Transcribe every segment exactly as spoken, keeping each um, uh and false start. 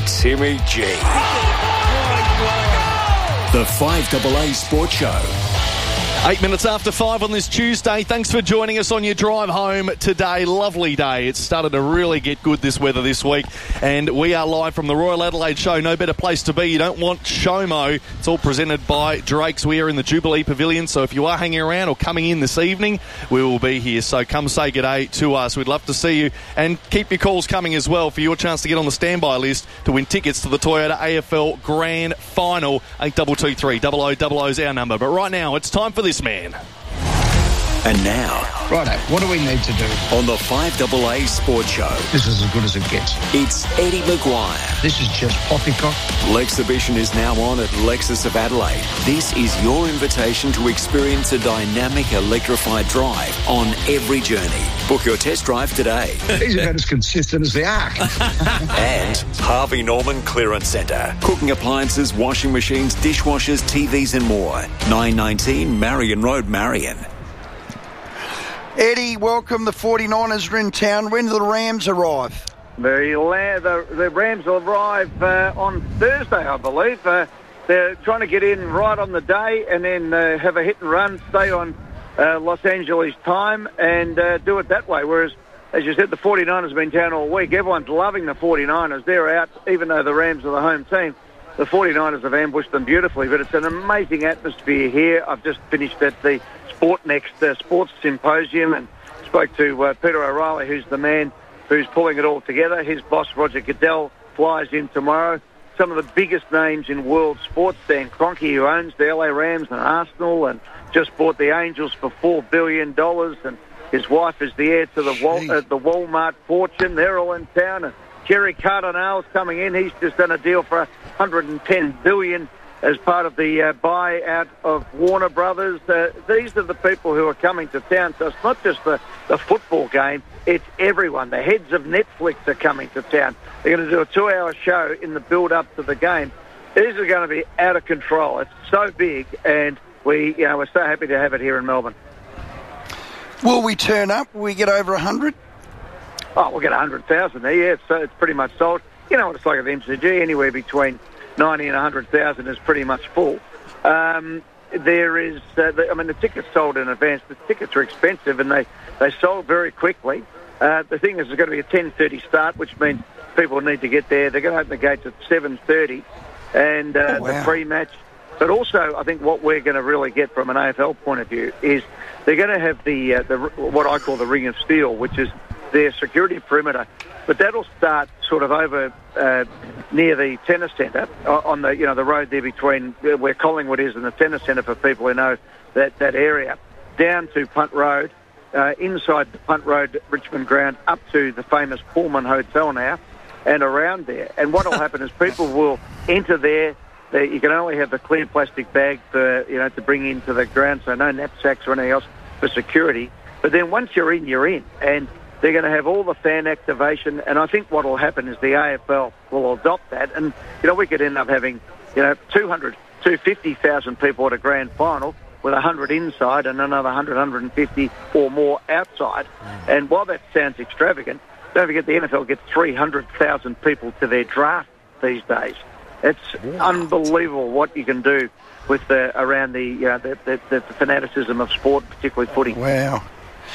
Timmy G. The five A A Sports Show. Eight minutes after five on this Tuesday. Thanks for joining us on your drive home today. Lovely day. It's started to really get good, this weather this week. And we are live from the Royal Adelaide Show. No better place to be. You don't want SHOMO. It's all presented by Drake's. We are in the Jubilee Pavilion. So if you are hanging around or coming in this evening, we will be here. So come say good day to us. We'd love to see you. And keep your calls coming as well for your chance to get on the standby list to win tickets to the Toyota A F L Grand Final. eight two two three, double oh double oh is our number. But right now, it's time for this man. And now, righto, what do we need to do? On the five A A Sports Show, this is as good as it gets. It's Eddie Maguire. This is just poppycock. Lexhibition is now on at Lexus of Adelaide. This is your invitation to experience a dynamic electrified drive on every journey. Book your test drive today. These are about as consistent as the Ark. And Harvey Norman Clearance Centre. Cooking appliances, washing machines, dishwashers, T Vs and more. nine nineteen Marion Road, Marion. Eddie, welcome. The forty-niners are in town. When do the Rams arrive? The, la- the, the Rams will arrive uh, on Thursday, I believe. Uh, they're trying to get in right on the day and then uh, have a hit and run, stay on uh, Los Angeles time and uh, do it that way. Whereas, as you said, the forty-niners have been in town all week. Everyone's loving the forty-niners. They're out, even though the Rams are the home team. The forty-niners have ambushed them beautifully, but it's an amazing atmosphere here. I've just finished at the Sport Next uh, Sports Symposium and spoke to uh, Peter O'Reilly, who's the man who's pulling it all together. His boss, Roger Goodell, flies in tomorrow. Some of the biggest names in world sports. Dan Kroenke, who owns the L A Rams and Arsenal and just bought the Angels for four billion dollars, and his wife is the heir to the, Wal- uh, the Walmart fortune. They're all in town. And Kerry Cardinale's coming in. He's just done a deal for one hundred ten billion dollars as part of the uh, buyout of Warner Brothers. Uh, these are the people who are coming to town. So it's not just the, the football game, it's everyone. The heads of Netflix are coming to town. They're going to do a two-hour show in the build-up to the game. These are going to be out of control. It's so big, and we, you know, we're so happy to have it here in Melbourne. Will we turn up? Will we get over one hundred? Oh, we'll get one hundred thousand there, yeah. It's, uh, it's pretty much sold. You know what it's like at the M C G, anywhere between ninety and one hundred thousand is pretty much full. Um, there is, uh, the, I mean, the tickets sold in advance. The tickets are expensive and they, they sold very quickly. Uh, the thing is, it's going to be a ten thirty start, which means people need to get there. They're going to open the gates at seven thirty and uh, oh, wow. the pre-match. But also, I think what we're going to really get from an A F L point of view is they're going to have the, uh, the what I call the Ring of Steel, which is their security perimeter. But that'll start sort of over uh, near the tennis centre on the you know the road there between where Collingwood is and the tennis centre for people who know that, that area, down to Punt Road, uh, inside the Punt Road Richmond ground, up to the famous Pullman Hotel now, and around there. And what will happen is people will enter there. They, you can only have the clear plastic bag for you know to bring into the ground, so no knapsacks or anything else for security. But then once you're in, you're in, and they're going to have all the fan activation, and I think what will happen is the A F L will adopt that, and you know we could end up having you know two hundred, two hundred fifty thousand people at a grand final with one hundred inside and another one hundred, one hundred fifty or more outside. And while that sounds extravagant, don't forget the N F L gets three hundred thousand people to their draft these days. It's what? Unbelievable what you can do with the around the you know the, the, the fanaticism of sport, particularly footy. Wow.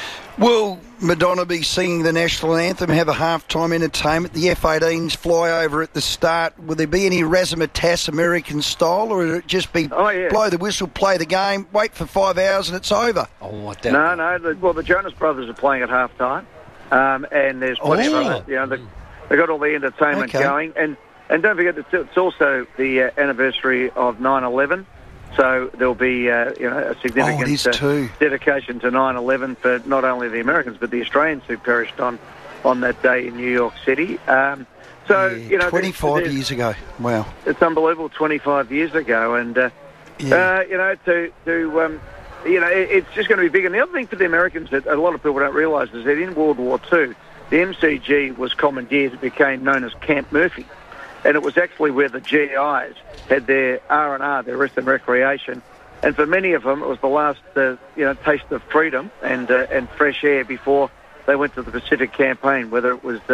Will Madonna be singing the national anthem, have a halftime entertainment, the F eighteens fly over at the start? Will there be any razzmatazz American style, or will it just be oh, yeah. blow the whistle, play the game, wait for five hours and it's over? Oh, what that no, no. The, well, the Jonas Brothers are playing at halftime, um, and there's plenty oh. of other, you know, the, they've got all the entertainment okay. going. And, and don't forget, that it's also the uh, anniversary of nine eleven. So there'll be, uh, you know, a significant oh, it is uh, too. dedication to nine eleven for not only the Americans but the Australians who perished on, on that day in New York City. Um, so yeah, you know, twenty-five there's, there's, years ago. Wow, it's unbelievable. twenty-five years ago, and uh, yeah. uh, you know, to to um, you know, it, it's just going to be big. And the other thing for the Americans that a lot of people don't realise is that in World War Two, the M C G was commandeered. It became known as Camp Murphy. And it was actually where the G Is had their R and R, their rest and recreation. And for many of them, it was the last, uh, you know, taste of freedom and uh, and fresh air before they went to the Pacific Campaign, whether it was uh,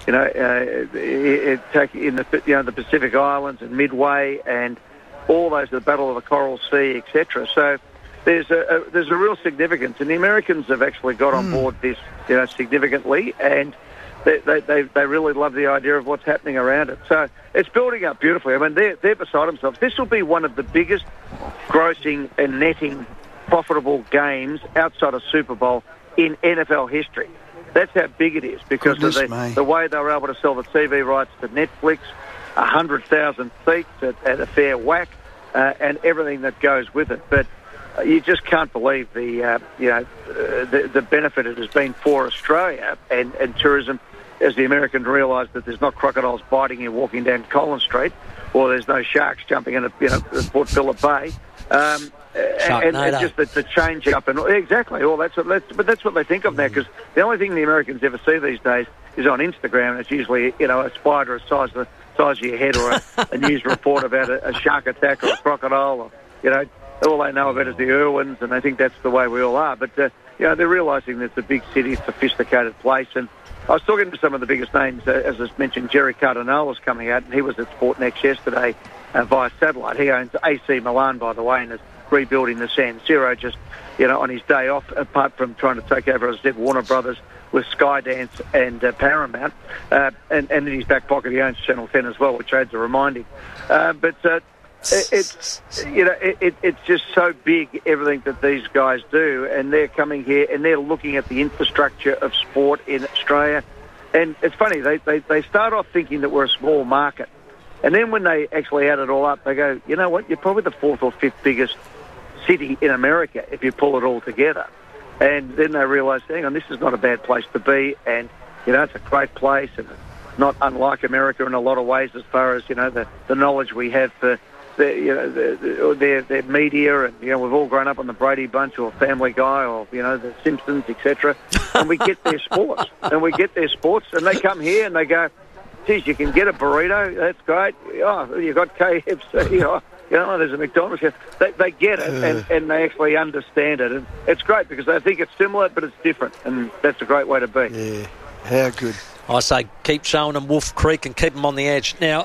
you know, uh, it, it, in the you know the Pacific Islands and Midway and all those, the Battle of the Coral Sea, et cetera. So there's a, a there's a real significance, and the Americans have actually got on board this, you know, significantly, and they they they, they really love the idea of what's happening around it. So it's building up beautifully. I mean, they're they're beside themselves. This will be one of the biggest grossing and netting profitable games outside of Super Bowl in N F L history. That's how big it is, because Goodness of the, me. the way they were able to sell the T V rights to Netflix, one hundred thousand seats at, at a fair whack, uh, and everything that goes with it. But uh, you just can't believe the uh, you know uh, the, the benefit it has been for Australia and, and tourism, as the Americans realise that there's not crocodiles biting you walking down Collins Street, or there's no sharks jumping in a, you know, Port Phillip Bay. Um, and, and just the, the change up and exactly all that's what that's, but that's what they think of now, because the only thing the Americans ever see these days is on Instagram, and it's usually, you know, a spider the size of the size of your head, or a, a news report about a, a shark attack or a crocodile, or, you know, all they know about is the Irwins, and they think that's the way we all are. But uh, you know, they're realising that it's a big city, sophisticated place. And I was talking to some of the biggest names, uh, as I mentioned, Jerry Cardinale was coming out, and he was at Sportnext yesterday uh, via satellite. He owns A C Milan, by the way, and is rebuilding the San Siro just, you know, on his day off, apart from trying to take over, as I said, Warner Brothers with Skydance and uh, Paramount. Uh, and, and in his back pocket, he owns Channel ten as well, which adds a reminding. Uh, but uh, it, it's, you know, it, it, it's just so big, everything that these guys do, and they're coming here and they're looking at the infrastructure of sport in Australia. And it's funny, they, they, they start off thinking that we're a small market. And then when they actually add it all up, they go, you know what, you're probably the fourth or fifth biggest city in America if you pull it all together. And then they realise, hang on, this is not a bad place to be, and you know, it's a great place, and it's not unlike America in a lot of ways, as far as, you know, the, the knowledge we have for the, you know, the, their their media, and you know, we've all grown up on the Brady Bunch or Family Guy or, you know, the Simpsons, et cetera. And we get their sports, and we get their sports, and they come here and they go, geez, you can get a burrito, that's great. Oh, you got K F C, oh, you know, there's a McDonald's here. They, they get it, and, and they actually understand it. And it's great because they think it's similar, but it's different. And that's a great way to be. Yeah, how good. I say keep showing them Wolf Creek and keep them on the edge. Now,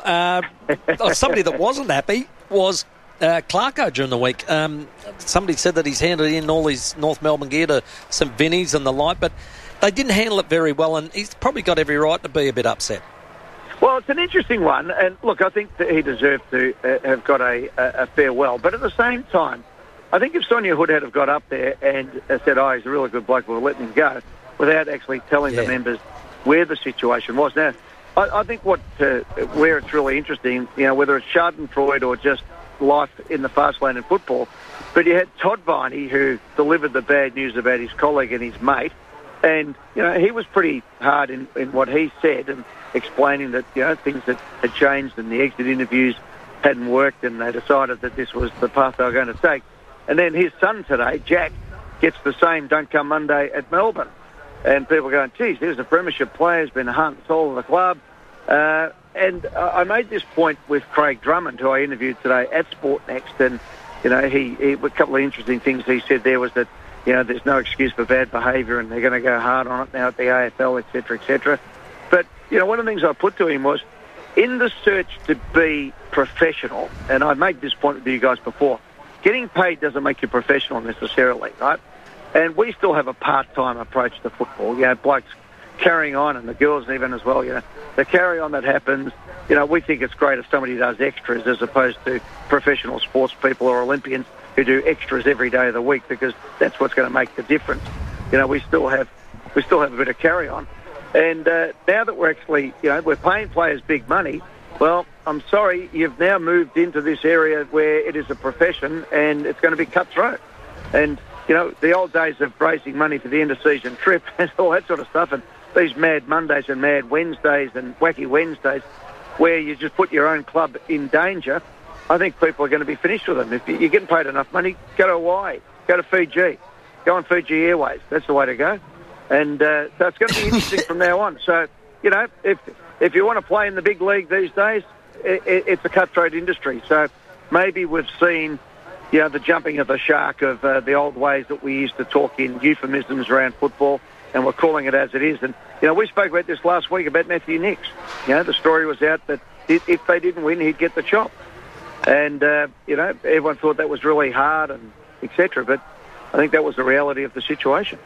uh, somebody that wasn't happy was uh, Clarko during the week. Um, somebody said that he's handed in all his North Melbourne gear to St Vinny's and the like, but they didn't handle it very well, and he's probably got every right to be a bit upset. Well, it's an interesting one, and look, I think that he deserved to uh, have got a, a, a farewell. But at the same time, I think if Sonia Hood had have got up there and uh, said, oh, he's a really good bloke, we'll let him go, without actually telling Yeah. the members where the situation was. Now, I, I think what uh, where it's really interesting, you know, whether it's Schadenfreude or just life in the fast lane in football, but you had Todd Viney, who delivered the bad news about his colleague and his mate, and, you know, he was pretty hard in, in what he said, and explaining that, you know, things that had changed and the exit interviews hadn't worked, and they decided that this was the path they were going to take. And then his son today, Jack, gets the same Don't Come Monday at Melbourne. And people are going, geez, there's a premiership player who's been hunt, sold of the club. Uh, and uh, I made this point with Craig Drummond, who I interviewed today at Sportnext, and, you know, he, he a couple of interesting things he said there was that, you know, there's no excuse for bad behaviour and they're going to go hard on it now at the A F L, et cetera, et cetera. But, you know, one of the things I put to him was, in the search to be professional, and I made this point with you guys before, getting paid doesn't make you professional necessarily, right? And we still have a part-time approach to football. You know, blokes carrying on, and the girls even as well, you know, the carry on that happens. You know, we think it's great if somebody does extras as opposed to professional sports people or Olympians who do extras every day of the week, because that's what's going to make the difference. You know, we still have we still have a bit of carry on. And uh, now that we're actually, you know, we're paying players big money, well, I'm sorry, you've now moved into this area where it is a profession and it's going to be cutthroat. And, you know, the old days of raising money for the end-of-season trip and all that sort of stuff, and these mad Mondays and mad Wednesdays and wacky Wednesdays where you just put your own club in danger, I think people are going to be finished with them. If you're getting paid enough money, go to Hawaii, go to Fiji, go on Fiji Airways. That's the way to go. And uh, so it's going to be interesting from now on. So, you know, if if you want to play in the big league these days, it, it, it's a cutthroat industry. So maybe we've seen, you know, the jumping of the shark of uh, the old ways that we used to talk in euphemisms around football, and we're calling it as it is. And you know, we spoke about this last week about Matthew Nicks. You know, the story was out that if they didn't win, he'd get the chop. And, uh, you know, everyone thought that was really hard and et cetera. But I think that was the reality of the situation.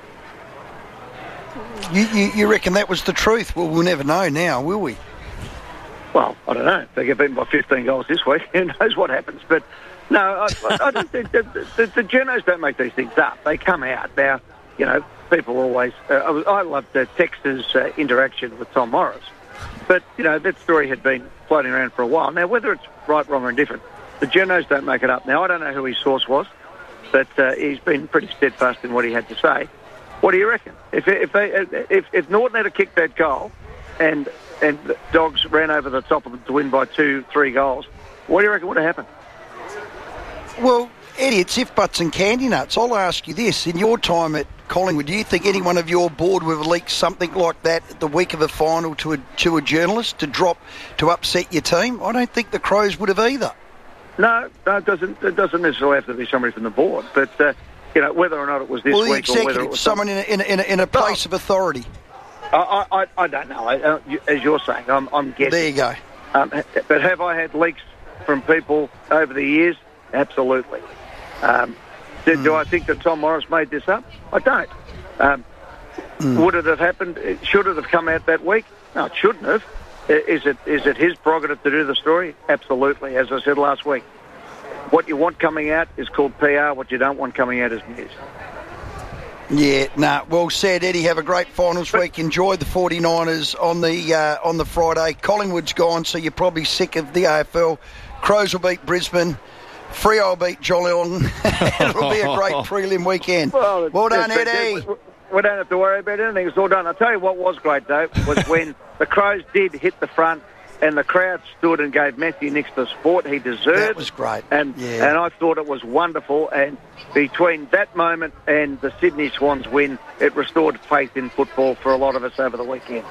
You, you, you reckon that was the truth? Well, we'll never know now, will we? Well, I don't know. If they get beaten by fifteen goals this week, who knows what happens. But, no, I, I, I don't think the, the, the journos don't make these things up. They come out. Now, you know, people always... Uh, I, was, I loved uh, Texter's uh, interaction with Tom Morris. But, you know, that story had been floating around for a while. Now, whether it's right, wrong or indifferent, the journos don't make it up. Now, I don't know who his source was, but uh, he's been pretty steadfast in what he had to say. What do you reckon? If if they if, if Norton had kicked that goal and and the Dogs ran over the top of them to win by two, three goals, what do you reckon would have happened? Well, Eddie, it's if buts and candy nuts. I'll ask you this. In your time at Collingwood, do you think any one of your board would have leaked something like that the week of the final to a, to a journalist to drop, to upset your team? I don't think the Crows would have either. No, no, it doesn't, it doesn't necessarily have to be somebody from the board, but... Uh, You know, whether or not it was this well, week or whether it was someone in a, in a, in a, in a place no. of authority. I, I, I don't know. I, as you're saying, I'm, I'm guessing. There you go. Um, but have I had leaks from people over the years? Absolutely. Um, do, mm. do I think that Tom Morris made this up? I don't. Um, mm. Would it have happened? Should it have come out that week? No, it shouldn't have. Is it is it his prerogative to do the story? Absolutely. As I said last week. What you want coming out is called P R. What you don't want coming out is news. Yeah, nah, well said, Eddie. Have a great finals week. Enjoy the forty-niners on the uh, on the Friday. Collingwood's gone, so you're probably sick of the A F L. Crows will beat Brisbane. Freo will beat Geelong. It'll be a great prelim weekend. Well, well done, Eddie. We don't have to worry about anything. It's all done. I'll tell you what was great, though, was when the Crows did hit the front and the crowd stood and gave Matthew Nicks the support he deserved. That was great. And yeah. and I thought it was wonderful. And between that moment and the Sydney Swans win, it restored faith in football for a lot of us over the weekend.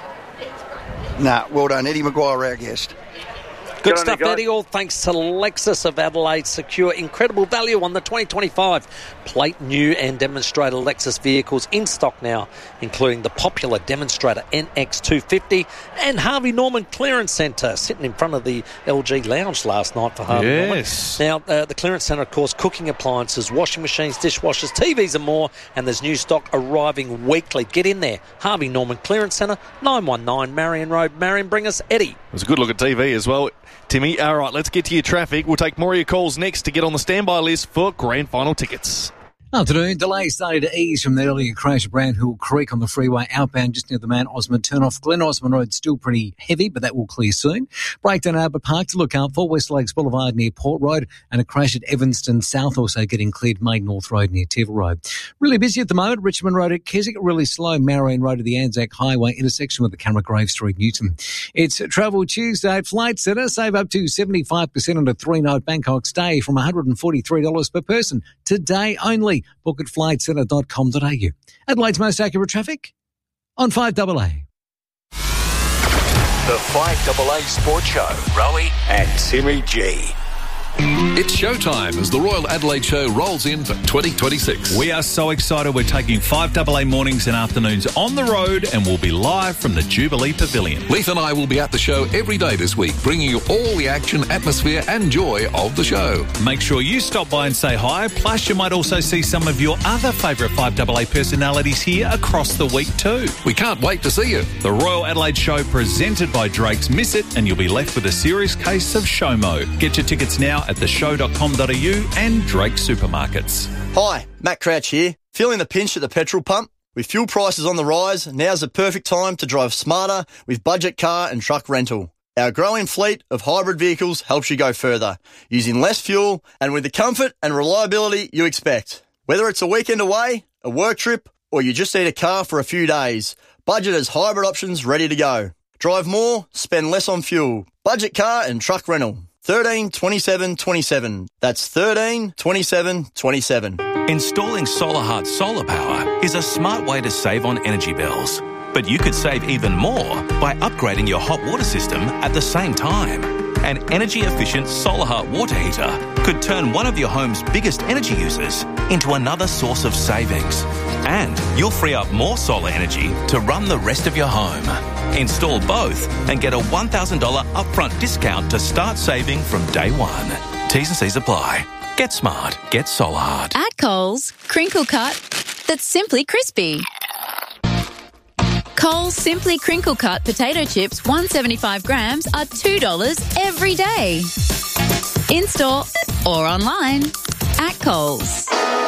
Nah, well done. Eddie Maguire, our guest. Good stuff, Eddie. All thanks to Lexus of Adelaide. Secure incredible value on the twenty twenty-five plate new and demonstrator Lexus vehicles in stock now, including the popular demonstrator N X two fifty and Harvey Norman Clearance Centre, sitting in front of the L G Lounge last night for Harvey yes. Norman. Now, uh, the Clearance Centre, of course, cooking appliances, washing machines, dishwashers, T Vs and more, and there's new stock arriving weekly. Get in there. Harvey Norman Clearance Centre, nine one nine Marion Road, Marion. Bring us Eddie. It was a good look at T V as well, Timmy. All right, let's get to your traffic. We'll take more of your calls next to get on the standby list for grand final tickets. Afternoon. Delays started to ease from the earlier crash at Brownhill Creek on the freeway outbound just near the Mount Osmond turnoff. Glen Osmond Road still pretty heavy, but that will clear soon. Breakdown at Albert Park to look out for. West Lakes Boulevard near Port Road, and a crash at Evanston South also getting cleared. Main North Road near Teville Road. Really busy at the moment. Richmond Road at Keswick, really slow. Marion Road at the Anzac Highway intersection with the Camera Grave Street Newton. It's Travel Tuesday at Flight Centre. Save up to seventy-five percent on a three-night Bangkok stay from one hundred forty-three dollars per person. Today only. Book at flight centre dot com dot a u. Adelaide most accurate traffic on five A A. The five A A Sports Show. Rowie and Timmy G. It's showtime as the Royal Adelaide Show rolls in for twenty twenty-six. We are so excited. We're taking five A A mornings and afternoons on the road, and we'll be live from the Jubilee Pavilion. Leith and I will be at the show every day this week, bringing you all the action, atmosphere and joy of the show. Make sure you stop by and say hi. Plus, you might also see some of your other favourite five A A personalities here across the week too. We can't wait to see you. The Royal Adelaide Show presented by Drake's. Miss it and you'll be left with a serious case of SHOMO. Get your tickets now at the show dot com dot a u and Drake Supermarkets. Hi, Matt Crouch here. Feeling the pinch at the petrol pump? With fuel prices on the rise, now's the perfect time to drive smarter with budget car and truck rental. Our growing fleet of hybrid vehicles helps you go further, using less fuel and with the comfort and reliability you expect. Whether it's a weekend away, a work trip, or you just need a car for a few days, Budget has hybrid options ready to go. Drive more, spend less on fuel. Budget car and truck rental. thirteen twenty-seven twenty-seven. That's thirteen twenty-seven twenty-seven. Installing SolarHeart solar power is a smart way to save on energy bills. But you could save even more by upgrading your hot water system at the same time. An energy-efficient SolarHeart water heater could turn one of your home's biggest energy users into another source of savings. And you'll free up more solar energy to run the rest of your home. Install both and get a one thousand dollars upfront discount to start saving from day one. T's and C's apply. Get smart. Get solar hard. At Coles, crinkle cut that's simply crispy. Coles Simply Crinkle Cut potato chips, one hundred seventy-five grams, are two dollars every day. In-store or online at Coles.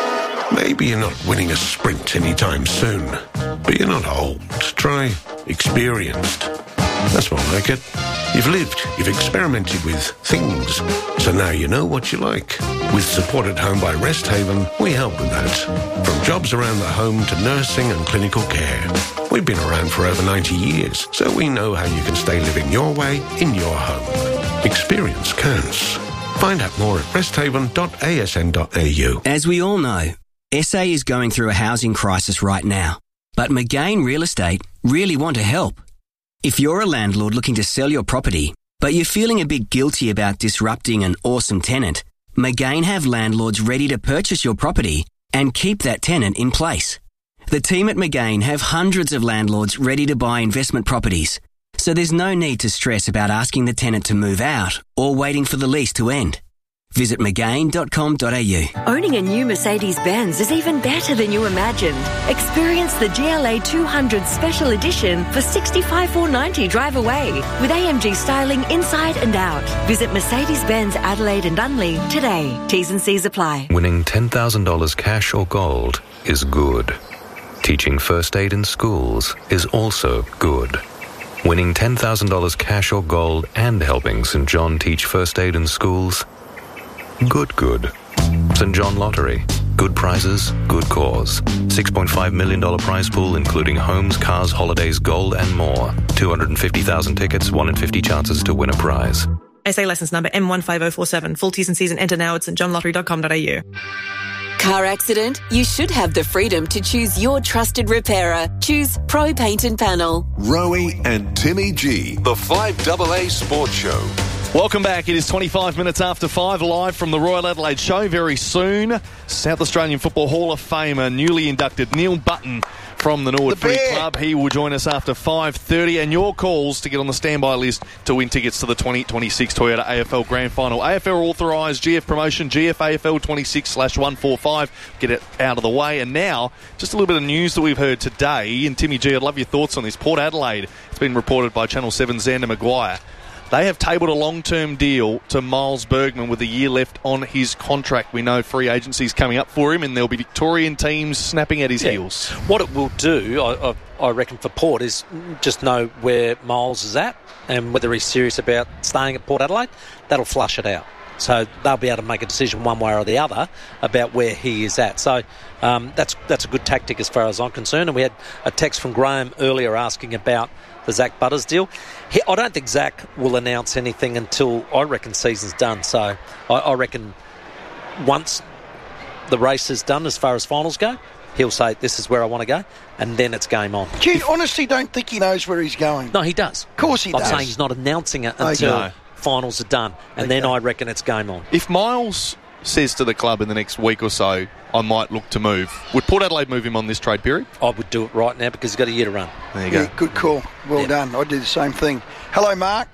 Maybe you're not winning a sprint anytime soon, but you're not old. Try experienced. That's more like it. You've lived, you've experimented with things, so now you know what you like. With Support at Home by Rest Haven, we help with that. From jobs around the home to nursing and clinical care. We've been around for over ninety years, so we know how you can stay living your way in your home. Experience counts. Find out more at resthaven dot a s n dot a u. As we all know, S A is going through a housing crisis right now, but McGain Real Estate really want to help. If you're a landlord looking to sell your property, but you're feeling a bit guilty about disrupting an awesome tenant, McGain have landlords ready to purchase your property and keep that tenant in place. The team at McGain have hundreds of landlords ready to buy investment properties, so there's no need to stress about asking the tenant to move out or waiting for the lease to end. Visit mcgain dot com dot a u. Owning a new Mercedes-Benz is even better than you imagined. Experience the G L A two hundred Special Edition for sixty-five thousand four hundred ninety dollars drive away with A M G styling inside and out. Visit Mercedes-Benz Adelaide and Dunley today. T's and C's apply. Winning ten thousand dollars cash or gold is good. Teaching first aid in schools is also good. Winning ten thousand dollars cash or gold and helping St John teach first aid in schools? Good, good. St John Lottery. Good prizes, good cause. six point five million dollars prize pool including homes, cars, holidays, gold and more. two hundred fifty thousand tickets, one in fifty chances to win a prize. S A licence number M one five zero four seven. Full T's and C's and enter now at st john lottery dot com dot a u. Car accident? You should have the freedom to choose your trusted repairer. Choose Pro Paint and Panel. Rowie and Timmy G, the five A A Sports Show. Welcome back. It is twenty-five minutes after five, live from the Royal Adelaide Show. Very soon, South Australian Football Hall of Famer, newly inducted Neil Button from the Norwood Footy Club. He will join us after five thirty. And your calls to get on the standby list to win tickets to the twenty twenty-six Toyota A F L Grand Final. A F L authorised G F promotion, G F A F L twenty-six slash one forty-five. Get it out of the way. And now, just a little bit of news that we've heard today. And Timmy G, I'd love your thoughts on this. Port Adelaide, it's been reported by Channel seven's Xander Maguire. They have tabled a long-term deal to Miles Bergman with a year left on his contract. We know free agency's coming up for him and there'll be Victorian teams snapping at his yeah. heels. What it will do, I, I, I reckon, for Port is just know where Miles is at and whether he's serious about staying at Port Adelaide. That'll flush it out. So they'll be able to make a decision one way or the other about where he is at. So um, that's that's a good tactic as far as I'm concerned. And we had a text from Graham earlier asking about the Zach Butters deal. He, I don't think Zach will announce anything until, I reckon, season's done. So I, I reckon once the race is done as far as finals go, he'll say, this is where I want to go, and then it's game on. Do you if, honestly don't think he knows where he's going? No, he does. Of course he I'm does. I'm saying he's not announcing it until okay. finals are done, and okay. then I reckon it's game on. If Miles says to the club in the next week or so, I might look to move, would Port Adelaide move him on this trade period? I would do it right now because he's got a year to run. There you yeah, go. Good call. Well yeah. done. I'd do the same thing. Hello, Mark.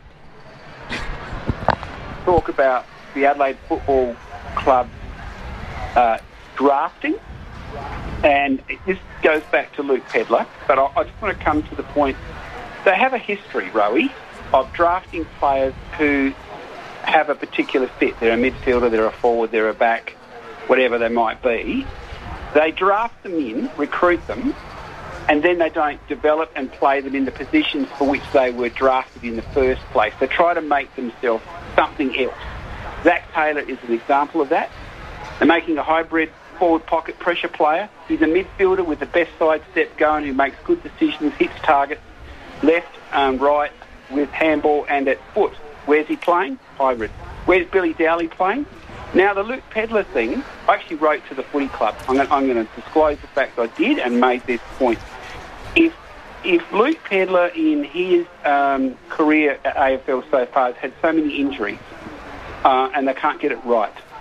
Talk about the Adelaide Football Club uh, drafting, and this goes back to Luke Pedlar, but I, I just want to come to the point. They have a history, Rowie, of drafting players who have a particular fit. They're a midfielder, they're a forward, they're a back, whatever they might be. They draft them in, recruit them, and then they don't develop and play them in the positions for which they were drafted in the first place. They try to make themselves something else. Zach Taylor is an example of that. They're making a hybrid forward pocket pressure player. He's a midfielder with the best side step going, who makes good decisions, hits targets, left, um, right, with handball and at foot. Where's he playing? Hybrid. Where's Billy Dowley playing? Now, the Luke Pedlar thing, I actually wrote to the footy club. I'm going, I'm going to disclose the fact I did and made this point. If if Luke Pedlar in his um, career at A F L so far has had so many injuries uh, and they can't get it right,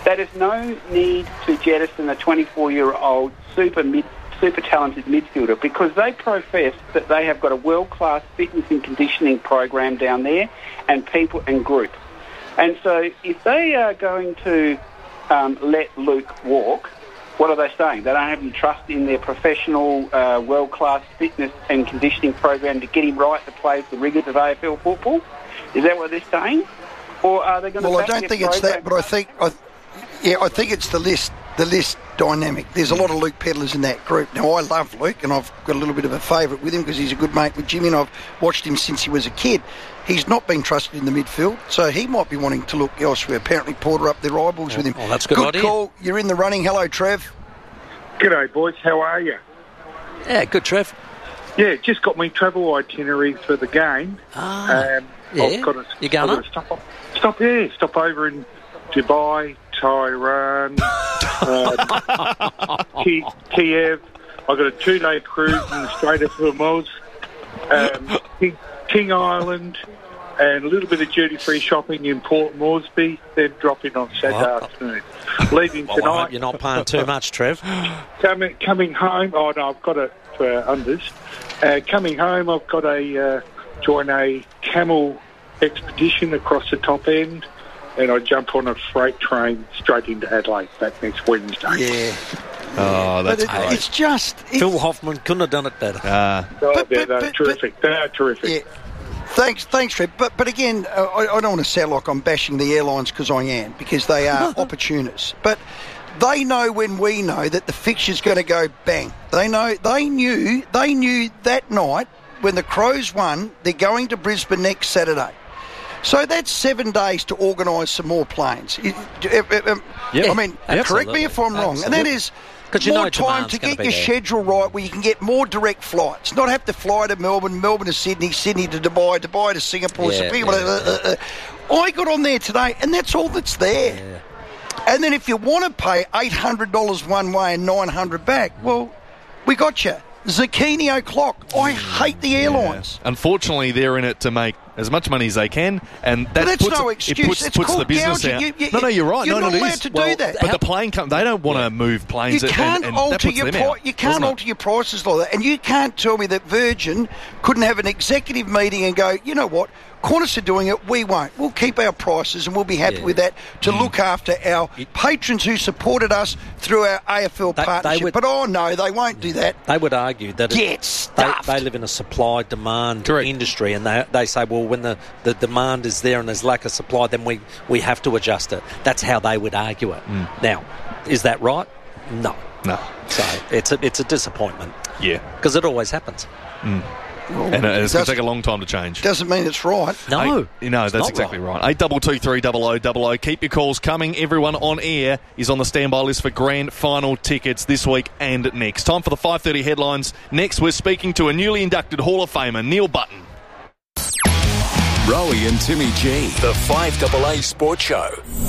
There is no need to jettison a twenty-four-year-old super mid, super talented midfielder because they profess that they have got a world-class fitness and conditioning program down there and people and group. And so if they are going to um, let Luke walk, what are they saying? They don't have any trust in their professional, uh, world-class fitness and conditioning program to get him right to play the rigours of A F L football? Is that what they're saying? Or are they going to... Well, I don't think it's that, but I think... I, yeah, I think it's the list, the list dynamic. There's a lot of Luke Pedlers in that group. Now, I love Luke, and I've got a little bit of a favourite with him because he's a good mate with Jimmy, and I've watched him since he was a kid. He's not been trusted in the midfield, so he might be wanting to look elsewhere. Apparently, Porter up their eyeballs with him. Well, that's a good, good idea. call. You're in the running. Hello, Trev. G'day, boys. How are you? Yeah, good, Trev. Yeah, just got my travel itinerary for the game. Ah, um, yeah. I've got to, You going I've up? got to stop, up, stop, yeah, stop over in Dubai, Tehran, um, Ki- Kiev. I've got a two-day cruise in the Strait of Hormuz, um, King, King Island, and a little bit of duty-free shopping in Port Moresby. Then dropping on Saturday Well, afternoon. Leaving Well, I tonight. hope you're not paying too much, Trev. Coming, coming home. Oh no, I've got it for unders. Uh, coming home, I've got a uh, join a camel expedition across the top end, and I jump on a freight train straight into Adelaide back next Wednesday. Yeah. Oh, that's But it, great. it's just... It's, Phil Hoffman couldn't have done it better. Uh, Oh, But- they're, but- they're but- terrific. They're terrific. Yeah. Thanks, thanks, Trev. But but again, uh, I, I don't want to sound like I'm bashing the airlines because I am, because they are opportunists. But they know when we know that the fixture's going to go bang. They know. They knew. They knew that night when the Crows won. They're going to Brisbane next Saturday. So that's seven days to organise some more planes. It- it- it- um, Yeah, I mean, correct me if I'm wrong. And that absolutely. is 'Cause you more know time demand's to gonna get be your there. schedule right where you can get more direct flights. Not have to fly to Melbourne, Melbourne to Sydney, Sydney to Dubai, Dubai to Singapore. Yeah, so people, yeah, uh, uh, uh, I got on there today, and that's all that's there. And then if you want to pay eight hundred dollars one way and nine hundred dollars back, well, we got you. Zucchini o'clock. I hate the airlines. Unfortunately, they're in it to make as much money as they can, and that But that's puts, no it excuse. puts, It's puts the called business gouging. out. You- you- no, no, you're right. you're no, not no, it allowed is. to do Well, that. But the plane com- they don't want to move planes. You and- can't and, alter that puts your them pri- out, you can't doesn't it? alter your prices like that, and you can't tell me that Virgin couldn't have an executive meeting and go, you know what, Qantas are doing it, we won't. We'll keep our prices and we'll be happy Yeah. with that to Mm. look after our patrons who supported us through our A F L They- they partnership. would- but oh no, they won't do that. They would argue that it- Get they, stuffed. they live in a supply-demand industry, and they they say, well, when the, the demand is there and there's lack of supply, then we, we have to adjust it. That's how they would argue it. Mm. Now, is that right? No. No. So it's a, it's a disappointment. Yeah. Because it always happens. Mm. Well, And uh, it's going doesn't- to take a long time to change. Doesn't mean it's right. No. Eight, you know, it's that's not exactly right. right. Eight double two three double o double o. Keep your calls coming. Everyone on air is on the standby list for grand final tickets this week and next. Time for the five thirty headlines. Next, we're speaking to a newly inducted Hall of Famer, Neil Button. Rowie and Timmy G, the five A A Sports Show.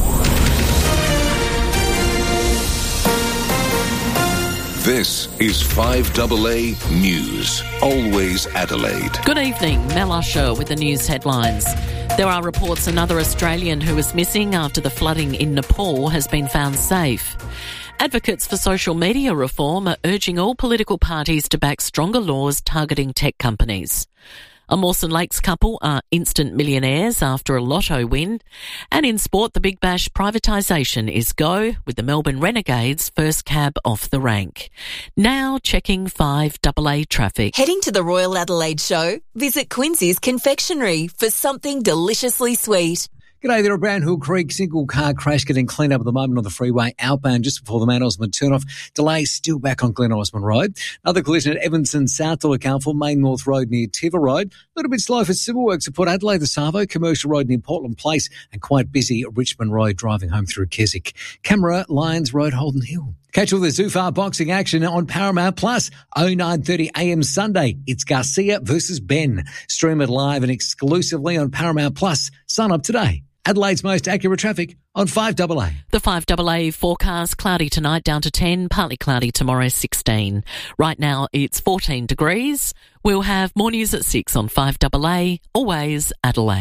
This is five A A News. Always Adelaide. Good evening, Mel Usher with the news headlines. There are reports another Australian who is missing after the flooding in Nepal has been found safe. Advocates for social media reform are urging all political parties to back stronger laws targeting tech companies. A Mawson Lakes couple are instant millionaires after a lotto win. And in sport, the Big Bash privatisation is go, with the Melbourne Renegades first cab off the rank. Now checking five A A traffic. Heading to the Royal Adelaide Show? Visit Quincy's Confectionery for something deliciously sweet. G'day there, a Brown Hill Creek single car crash getting cleaned up at the moment on the freeway outbound just before the Mount Osmond turnoff. Delay still back on Glen Osmond Road. Another collision at Evanston South to look out for, Main North Road near Tiva Road. A little bit slow for civil works at Port Adelaide, the Savo, Commercial Road near Portland Place, and quite busy at Richmond Road driving home through Keswick. Camera, Lions Road, Holden Hill. Catch all the Zufar boxing action on Paramount Plus, oh nine thirty a m Sunday. It's Garcia versus Ben. Stream it live and exclusively on Paramount Plus. Sign up today. Adelaide's most accurate traffic on five A A. The five A A forecast, cloudy tonight down to ten, partly cloudy tomorrow sixteen. Right now it's fourteen degrees. We'll have more news at six on five A A, always Adelaide.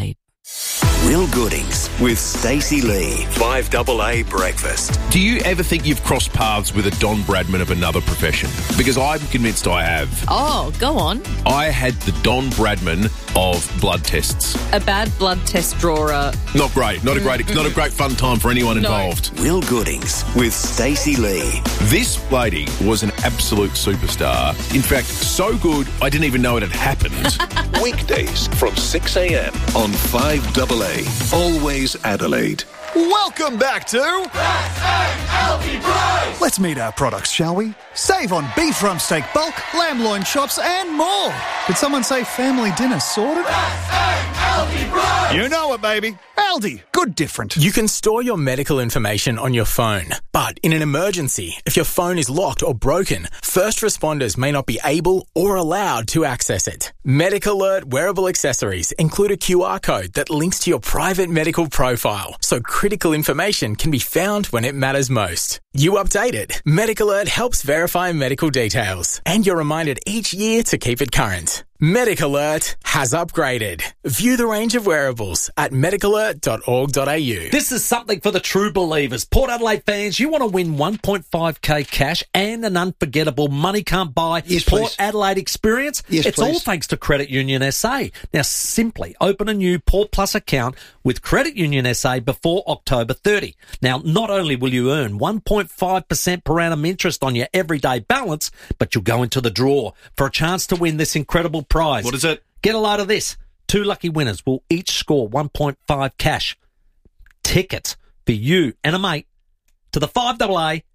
Real Goodings with Stacey Lee. five double A Breakfast. Do you ever think you've crossed paths with a Don Bradman of another profession? Because I'm convinced I have. Oh, go on. I had the Don Bradman of blood tests. A bad blood test drawer. Not great. Not a great. Not a great fun time for anyone No. involved. Real Goodings with Stacey Lee. This lady was an absolute superstar. In fact, so good I didn't even know it had happened. Weekdays from six a.m. on five double A. Always Adelaide. Welcome back to... Let's meet our products, shall we? Save on beef rump steak bulk, lamb loin chops and more. Did someone say family dinner sorted? You know it, baby. Aldi. Good different. You can store your medical information on your phone, but in an emergency, if your phone is locked or broken, first responders may not be able or allowed to access it. Medical Alert wearable accessories include a Q R code that links to your private medical profile, so critical information can be found when it matters most. You update it. Medical Alert helps verify medical details, and you're reminded each year to keep it current. Medical Alert has upgraded. View the range of wearables at medical alert dot org dot a u. This is something for the true believers. Port Adelaide fans, you want to win one point five k cash and an unforgettable money can't buy Yes, Port please. Adelaide experience? Yes, it's please. all thanks to Credit Union S A. Now, simply open a new Port Plus account with Credit Union S A before October thirtieth. Now, not only will you earn one point five percent per annum interest on your everyday balance, but you'll go into the draw for a chance to win this incredible prize. What is it? Get a load of this. Two lucky winners will each score one point five cash tickets for you and a mate to the five double A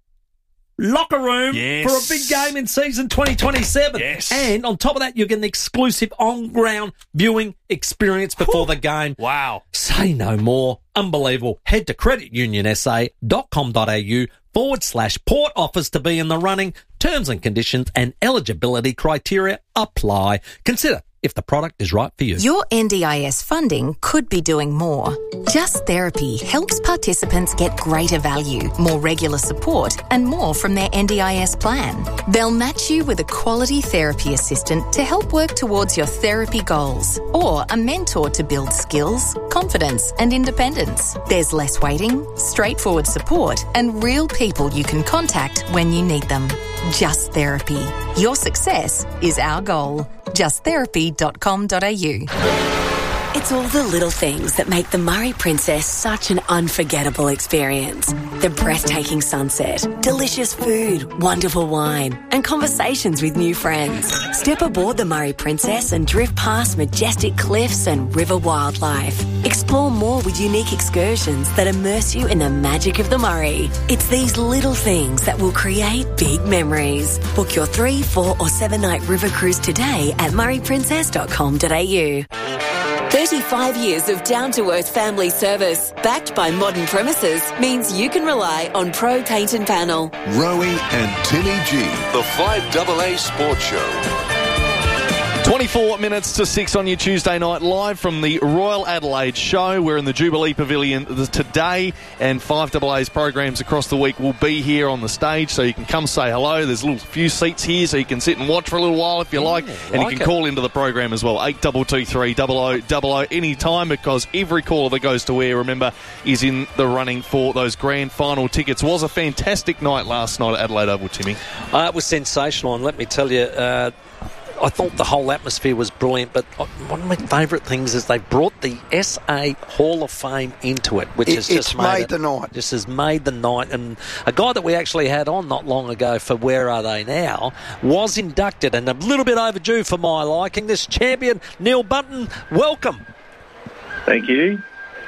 locker room Yes. for a big game in season twenty twenty-seven. Yes. And on top of that, you get an exclusive on-ground viewing experience before the game. Wow. Say no more. Unbelievable. Head to credit union s a dot com dot a u forward slash port offers to be in the running. Terms and conditions and eligibility criteria apply. Consider if the product is right for you. Your N D I S funding could be doing more. Just Therapy helps participants get greater value, more regular support, and more from their N D I S plan. They'll match you with a quality therapy assistant to help work towards your therapy goals, or a mentor to build skills, confidence, and independence. There's less waiting, straightforward support, and real people you can contact when you need them. Just Therapy. Your success is our goal. just therapy dot com dot a u. It's all the little things that make the Murray Princess such an unforgettable experience. The breathtaking sunset, delicious food, wonderful wine, and conversations with new friends. Step aboard the Murray Princess and drift past majestic cliffs and river wildlife. Explore more with unique excursions that immerse you in the magic of the Murray. It's these little things that will create big memories. Book your three, four, or seven night river cruise today at murray princess dot com dot a u. thirty-five years of down-to-earth family service, backed by modern premises, means you can rely on Pro Paint and Panel. Rowie and Timmy G, the five double A Sports Show. twenty-four minutes to six on your Tuesday night, live from the Royal Adelaide Show. We're in the Jubilee Pavilion today, and five double A's programs across the week will be here on the stage, so you can come say hello. There's a little few seats here, so you can sit and watch for a little while if you like, Yeah, and like you can it. call into the program as well, eight two two three, double oh double oh, any time, because every caller that goes to air, remember, is in the running for those grand final tickets. Was a fantastic night last night at Adelaide Oval, Timmy. Uh, it was sensational, and let me tell you, uh, I thought the whole atmosphere was brilliant, but one of my favourite things is they brought the S A Hall of Fame into it, which It- has just it's made, made it, the night. Just has made the night. And a guy that we actually had on not long ago for Where Are They Now was inducted, and a little bit overdue for my liking. This champion, Neil Bunton, welcome. Thank you.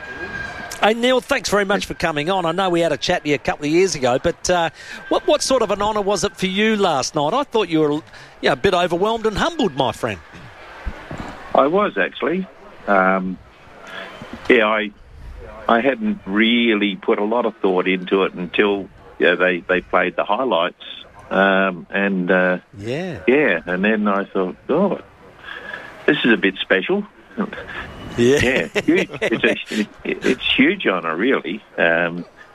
Hey, Neil, thanks very much for coming on. I know we had a chat to you a couple of years ago, but uh, what what sort of an honour was it for you last night? I thought you were you know, a bit overwhelmed and humbled, my friend. I was actually. Um, yeah, I I hadn't really put a lot of thought into it until yeah, they, they played the highlights. Um, and uh, yeah, yeah, and then I thought, oh, this is a bit special. Yeah, yeah, huge. It's a, it, it's huge honour, really,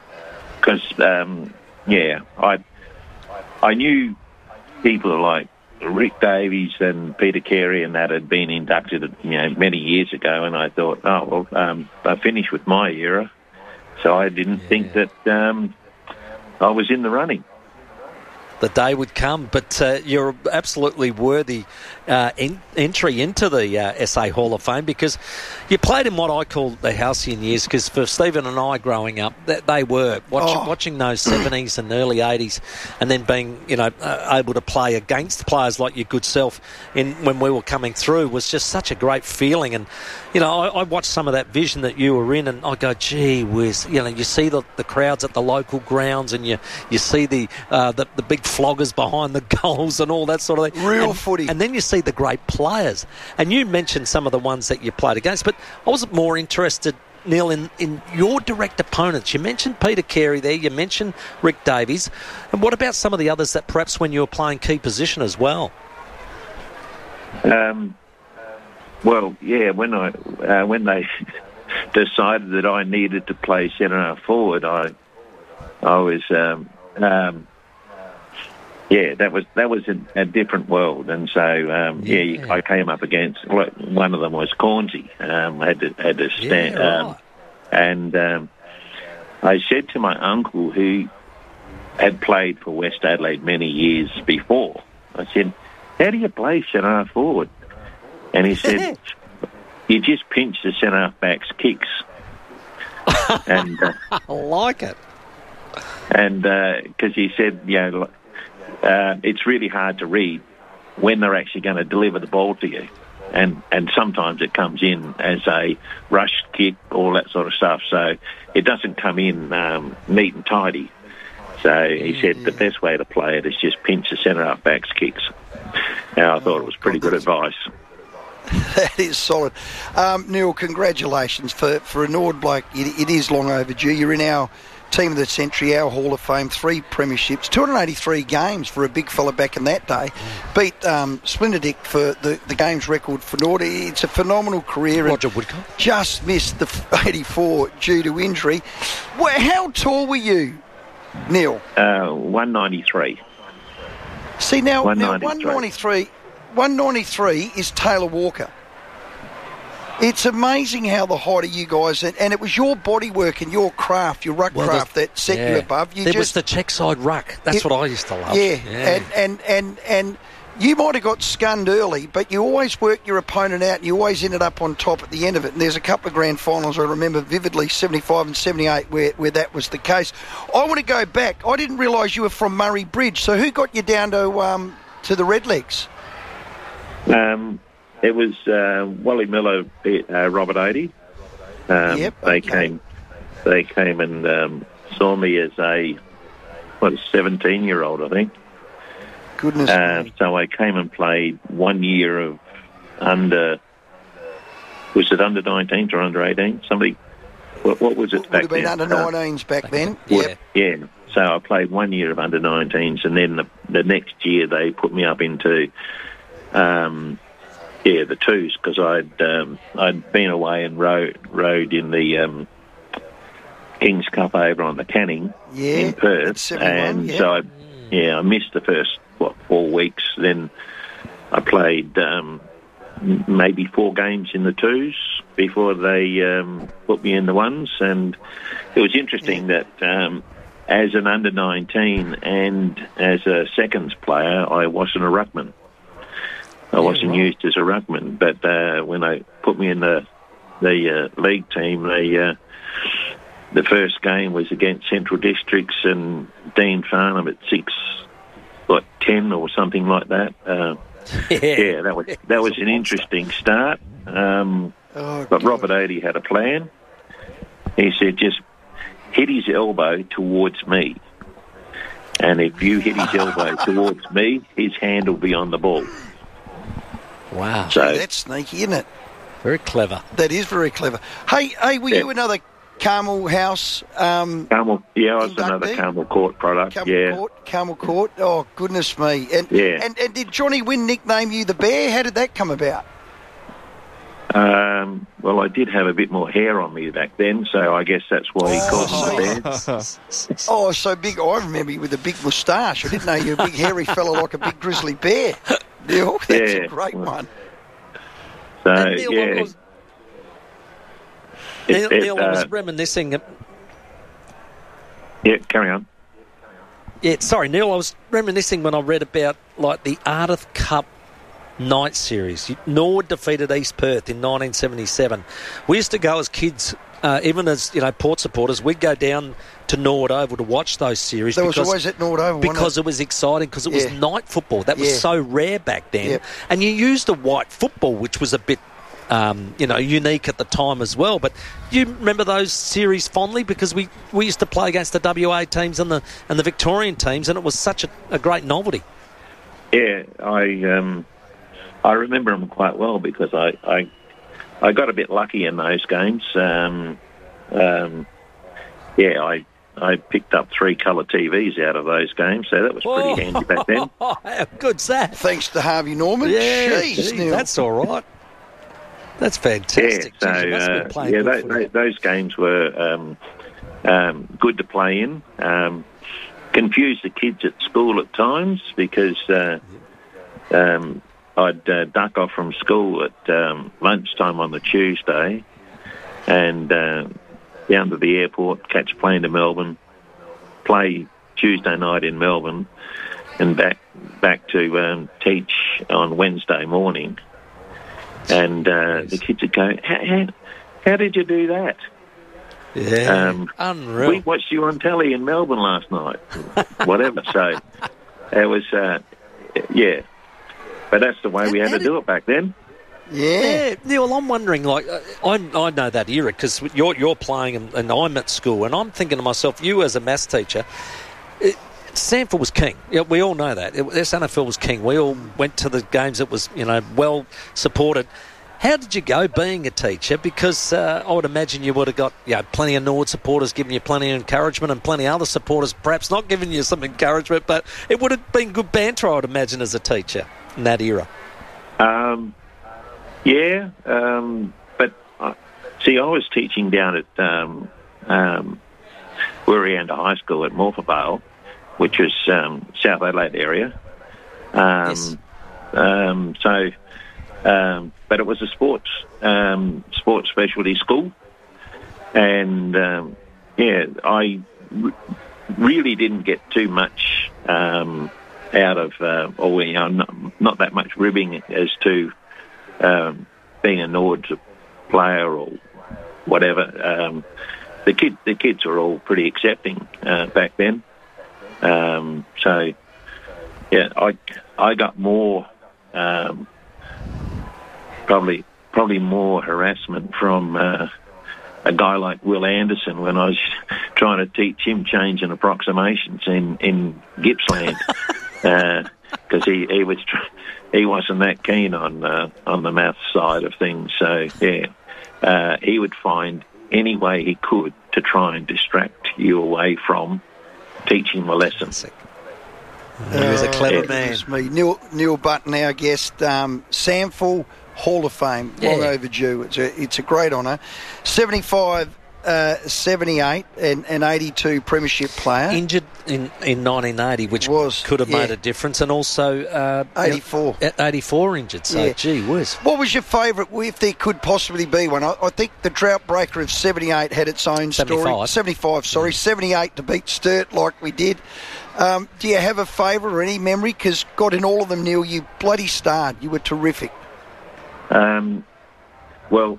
because um, um, yeah, I I knew people like Rick Davies and Peter Carey and that had been inducted, you know, many years ago, and I thought, oh, well, um, I finished with my era, so I didn't yeah. think that um, I was in the running. The day would come, but uh, you're absolutely worthy uh, in, entry into the uh, S A Hall of Fame because you played in what I call the halcyon years, because for Stephen and I growing up, that they were watch, oh. watching those seventies and early eighties, and then being, you know, uh, able to play against players like your good self in when we were coming through was just such a great feeling. And you know, I, I watched some of that vision that you were in, and I go, gee whiz, you know, you see the, the crowds at the local grounds, and you you see the uh, the, the big floggers behind the goals and all that sort of thing. Real and, footy. And then you see the great players. And you mentioned some of the ones that you played against, but I was more interested, Neil, in, in your direct opponents. You mentioned Peter Carey there, you mentioned Rick Davies. And what about some of the others that perhaps when you were playing key position as well? Um, well, yeah, when I uh, when they decided that I needed to play centre forward, I I was... Um, um, Yeah, that was that was a, a different world, and so um, yeah. yeah, I came up against one of them was Cornsey. Um, had to had to stand, yeah, right. um, and um, I said to my uncle who had played for West Adelaide many years before. I said, "How do you play centre because And he said, "You just pinch the centre back's kicks." and uh, I like it. And because uh, he said, you know. Uh, it's really hard to read when they're actually going to deliver the ball to you. And and sometimes it comes in as a rush kick, all that sort of stuff. So it doesn't come in um, neat and tidy. So he said the best way to play it is just pinch the centre-half back's kicks. And I thought it was pretty good advice. That is solid. Um, Neil, congratulations. For, for an Ord bloke, it, it is long overdue. You're in our Team of the Century, our Hall of Fame, three premierships, two hundred eighty-three games for a big fella back in that day. Beat um, Splinter Dick for the, the games record for Nord. It's a phenomenal career. Roger Woodcock. Just missed the eighty-four due to injury. Well, how tall were you, Neil? Uh, one ninety-three. See, now, one now one ninety-three, one ninety-three is Taylor Walker. It's amazing how the height of you guys, and, and it was your body work and your craft, your ruck well, craft that set yeah. you above. You there just, was the check side ruck. That's it, what I used to love. Yeah, yeah. And, and, and, and you might have got skunned early, but you always worked your opponent out and you always ended up on top at the end of it. And there's a couple of grand finals I remember vividly, seventy-five and seventy-eight, where, where that was the case. I want to go back. I didn't realise you were from Murray Bridge, so who got you down to um, to the Redlegs? Um... It was uh, Wally Miller, uh, Robert Eadie. Um, yep, they okay. came, they came and um, saw me as a what a seventeen-year-old, I think. Goodness. Uh, so I came and played one year of under. Was it under nineteens or under eighteen? Somebody. What, what was it Would back have been then? under nineteens uh, back then. Yep. Yeah. So I played one year of under nineteens, and then the, the next year they put me up into. Um, Yeah, the twos, because I'd um, I'd been away and rode rode in the um, Kings Cup over on the Canning yeah, in Perth, and yeah. so I, yeah, I missed the first what four weeks. Then I played um, maybe four games in the twos before they um, put me in the ones, and it was interesting yeah. that um, as an under nineteen and as a seconds player, I wasn't a ruckman. I wasn't yeah, right. used as a ruckman, but uh, when they put me in the the uh, league team, they, uh, the first game was against Central Districts and Dean Farnham at six, what ten or something like that. Uh, yeah. yeah, that was that was an interesting start. Um, oh, but Robert Eadie had a plan. He said, just hit his elbow towards me, and if you hit his elbow towards me, his hand will be on the ball. Wow. So Gee, that's sneaky, isn't it? Very clever. That is very clever. Hey, hey, were yeah. you another Carmel House? Um, Carmel, yeah, I was another Carmel Court product. Carmel yeah. Court, Carmel Court. Oh, goodness me! And, yeah. and and did Johnny Wynn nickname you the Bear? How did that come about? Um, well, I did have a bit more hair on me back then, so I guess that's why he called oh, me the Bear. Oh, so big! I remember you with a big moustache. I didn't know you were a big hairy fella like a big grizzly bear. Neil. That's Yeah. a great one. So, And Neil, I yeah. was- It- Neil, it, Neil, I was uh, reminiscing. Yeah, carry on. Yeah, sorry, Neil. I was reminiscing when I read about like the Ardith Cup night series. Norwood defeated East Perth in nineteen seventy-seven. We used to go as kids, uh, even as you know, Port supporters. We'd go down to Norwood Oval to watch those series. There was because, always at Norwood Oval, wasn't because it? it was exciting. Because it was Yeah. night football. That was Yeah. so rare back then. Yep. And you used a white football, which was a bit. Um, you know, unique at the time as well. But you remember those series fondly because we, we used to play against the W A teams and the and the Victorian teams, and it was such a, a great novelty. Yeah, I um, I remember them quite well because I, I I got a bit lucky in those games. Um, um, yeah, I I picked up three colour T Vs out of those games, so that was pretty Oh. handy back then. How good's that? Thanks to Harvey Norman. Yeah, Jeez, gee, Neil. that's all right. That's fantastic. Yeah, so Jeez, you must have been uh, playing yeah, good tho- footy. tho- those games were um, um, good to play in. Um, confused the kids at school at times because uh, um, I'd uh, duck off from school at um, lunchtime on the Tuesday and uh, down to the airport, catch a plane to Melbourne, play Tuesday night in Melbourne, and back back to um, teach on Wednesday morning. And uh, the kids would go, how, how, how did you do that? Yeah, Um, unreal. we watched you on telly in Melbourne last night. Whatever. So it was, uh, yeah. But that's the way we had to do it back then. Yeah, Neil, I'm wondering, like, uh, I, I know that era because you're, you're playing and, and I'm at school, and I'm thinking to myself, you as a maths teacher, it, Sanford was king. Yeah, we all know that. It, S N F L was king. We all went to the games. It was, you know, well supported. How did you go being a teacher? Because uh, I would imagine you would have got, you know, plenty of Norwood supporters giving you plenty of encouragement and plenty of other supporters perhaps not giving you some encouragement, but it would have been good banter, I would imagine, as a teacher in that era. Um, yeah, um, but uh, see, I was teaching down at um, um, Wirianda High School at Morphettvale, which was um, South Adelaide area. Um, Yes. um, so, um, but it was a sports um, sports specialty school, and um, yeah, I r- really didn't get too much um, out of, uh, or you know, not, not that much ribbing as to um, being a Norwood player or whatever. Um, the kid, the kids were all pretty accepting uh, back then. Um, so, yeah, I I got more, um, probably probably more harassment from uh, a guy like Will Anderson when I was trying to teach him change and approximations in in Gippsland, because he he was tr- he wasn't that keen on uh, on the maths side of things. So yeah, uh, he would find any way he could to try and distract you away from teaching the lesson. He was a clever Uh, man. it's me. Neil, Neil Button, our guest, um, Samful Hall of Fame, long Yeah. overdue. It's a, it's a great honour. seventy-five, uh, seventy-eight and, and eighty-two premiership player. Injured in, in nineteen eighty, which Was, could have yeah. made a difference, and also uh, eighty-four. at eighty-four injured. So, Yeah. gee whiz. What was your favourite, if there could possibly be one? I, I think the drought breaker of seventy-eight had its own story. seventy-five. seventy-five, sorry. seventy-eight to beat Sturt like we did. Um, do you have a favourite or any memory? Because, God, in all of them, Neil, you bloody starred. You were terrific. Um, well,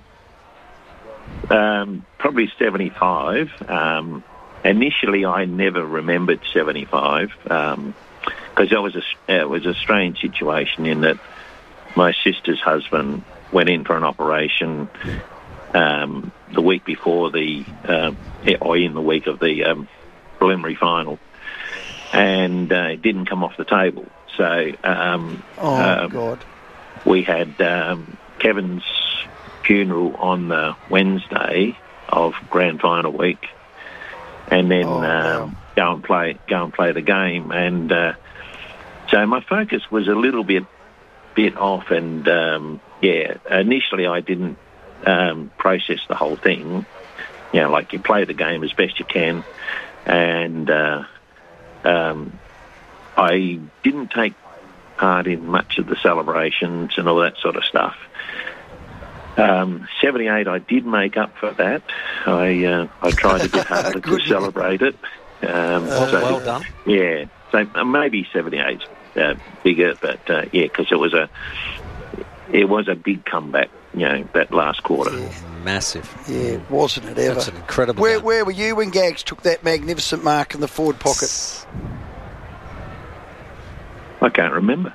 um, probably seventy-five. Um, initially, I never remembered seventy-five because um, it was a it was a strange situation in that my sister's husband went in for an operation um, the week before the uh, or in the week of the um, preliminary final, and uh, it didn't come off the table. So, um, Oh, um, God. we had um, Kevin's funeral on the Wednesday of grand final week, and then Oh, wow. um, go and play go and play the game. And uh, so my focus was a little bit bit off. And um, yeah, initially I didn't um, process the whole thing. You know, like you play the game as best you can, and uh, um, I didn't take part in much of the celebrations and all that sort of stuff. Um, seventy-eight, I did make up for that. I uh, I tried a bit harder to celebrate it. Um, well, so, well done. Yeah, so uh, maybe seventy-eight uh, bigger, but uh, yeah, because it was a it was a big comeback. You know, that last quarter, yeah. Massive. Yeah, wasn't it ever? That's an incredible. Where game. where were you when Gags took that magnificent mark in the forward pocket? I can't remember.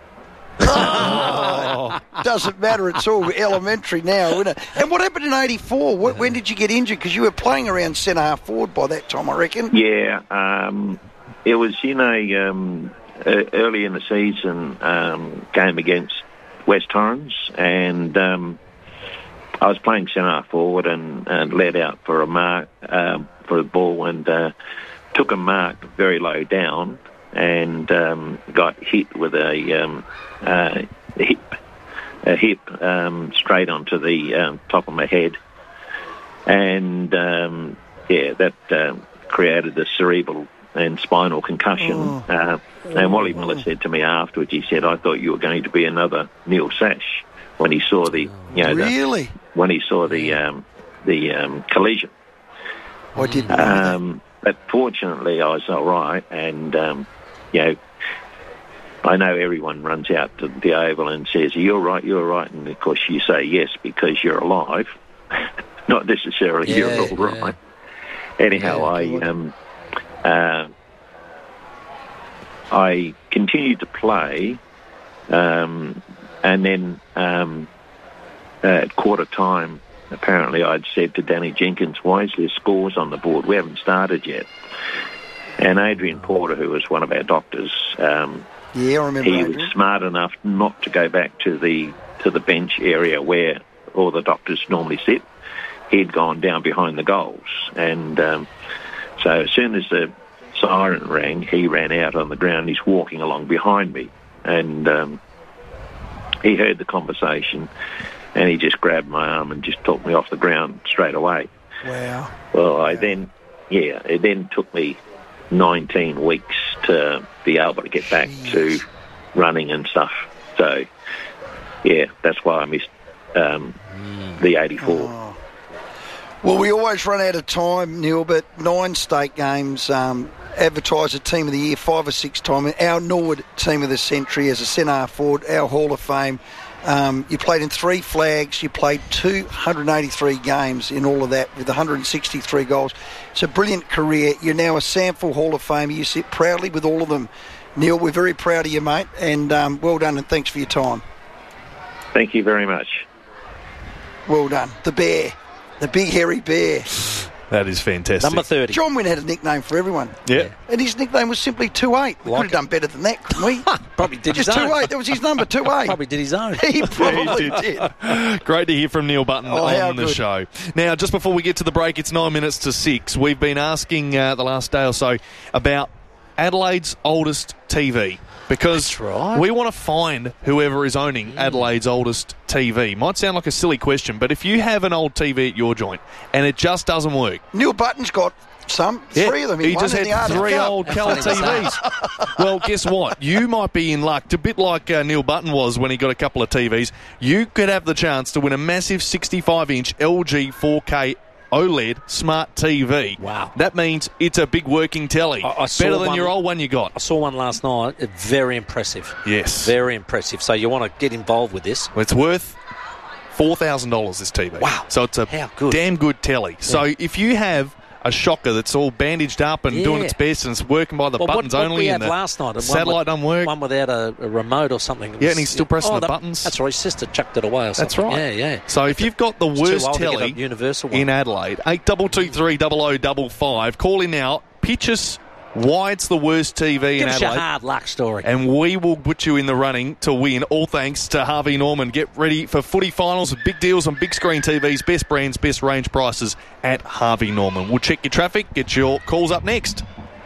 Oh, doesn't matter. It's all elementary now, isn't it? And what happened in eighty-four? When, when did you get injured? Because you were playing around centre half forward by that time, I reckon. Yeah, um, it was in a um, uh, early in the season um, game against West Torrens, and um, I was playing centre half forward and, and led out for a mark um, for the ball, and uh, took a mark very low down, and um, got hit with a um, uh, hip, a hip um, straight onto the um, top of my head, and um, yeah, that um, created a cerebral and spinal concussion. Oh. Uh, and Wally Miller said to me afterwards, he said, "I thought you were going to be another Neil Sash," when he saw the, you know, really, the, when he saw the um, the um, collision. I didn't know um, But fortunately, I was all right, and um, you know, I know everyone runs out to the Oval and says, "You're right, you're right," and of course you say yes because you're alive, not necessarily yeah, you're all right. Yeah. Anyhow, yeah, I um, uh, I continued to play, um, and then um, at quarter time, apparently I'd said to Danny Jenkins, "Why is there scores on the board? We haven't started yet." And Adrian Porter, who was one of our doctors, um, yeah, I remember. He Adrian. was smart enough not to go back to the to the bench area where all the doctors normally sit. He'd gone down behind the goals, and um, so as soon as the siren rang, he ran out on the ground. He's walking along behind me, and um, he heard the conversation, and he just grabbed my arm and just took me off the ground straight away. Wow. Well, I then, yeah, it then took me nineteen weeks to be able to get back Jeez. to running and stuff. So, yeah, that's why I missed um, mm. the eighty-four. Oh. Well, we always run out of time, Neil, but nine state games, um, advertised a team of the year five or six times. Our Norwood team of the century as a centre half forward, our Hall of Fame. Um, you played in three flags. You played two hundred eighty-three games in all of that with one hundred sixty-three goals. It's a brilliant career. You're now a Sample Hall of Fame. You sit proudly with all of them. Neil, we're very proud of you, mate, and um, well done, and thanks for your time. Thank you very much. Well done. The Bear. The big hairy bear. That is fantastic. Number thirty. John Wynn had a nickname for everyone. Yeah. And his nickname was simply two eight. We Like could have done better than that, couldn't we? Probably did Just his own. two eight. That was his number, two eight. Probably did his own. He probably Yeah, he did. did. Great to hear from Neil Button Oh, how on the good. show. Now, just before we get to the break, it's nine minutes to six. We've been asking uh, the last day or so about Adelaide's oldest T V. Because That's right. we want to find whoever is owning Adelaide's oldest T V. Might sound like a silly question, but if you have an old T V at your joint and it just doesn't work. Neil Button's got some, Yeah, three of them. He, he won just in the had Arctic three Cup. old colour T Vs. Well, guess what? You might be in luck. A bit like uh, Neil Button was when he got a couple of T Vs. You could have the chance to win a massive sixty-five inch L G four K OLED smart T V. Wow. That means it's a big working telly. I- I saw Better than one- your old one you got. I saw one last night. It- Very impressive. Yes. Very impressive. So you want to get involved with this. Well, it's worth four thousand dollars, this T V. Wow. So it's a How good. damn good telly. So if you have a shocker that's all bandaged up and Yeah. doing its best and it's working by the Well, buttons what, what only we had and the last night, and satellite one with, doesn't work. One without a, a remote or something. It Yeah, was- and he's still pressing oh, the that- buttons. That's right. His sister chucked it away or That's something. right. Yeah, yeah. So if you've got the It's too worst old to get telly a universal one. in Adelaide, eight two two three double oh double five, call in now, pitch us why it's the worst T V Give in us your Adelaide. hard luck story. And we will put you in the running to win, all thanks to Harvey Norman. Get ready for footy finals with big deals on big screen T Vs, best brands, best range prices at Harvey Norman. We'll check your traffic, get your calls up next.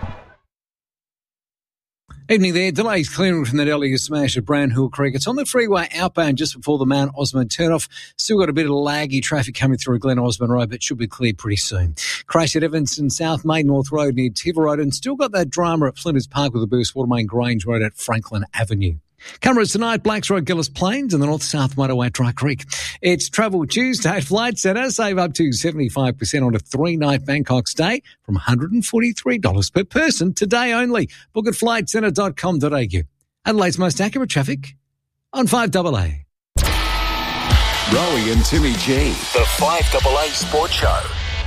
Evening there. Delays clearing from that earlier smash at Brown Hill Creek. It's on the freeway outbound just before the Mount Osmond turnoff. Still got a bit of laggy traffic coming through Glen Osmond Road, but should be clear pretty soon. Crash at Evanston South Main North Road near Tiva Road, and still got that drama at Flinders Park with a burst water main Grange Road at Franklin Avenue. Cameras tonight, Blacks Road, Gillis Plains and the North-South Motorway at Dry Creek. It's Travel Tuesday at Flight Centre. Save up to seventy-five percent on a three-night Bangkok stay from one hundred forty-three dollars per person today only. Book at flight centre dot com dot a u. Adelaide's most accurate traffic on five double A. Rowie and Timmy G, the five double A Sports Show.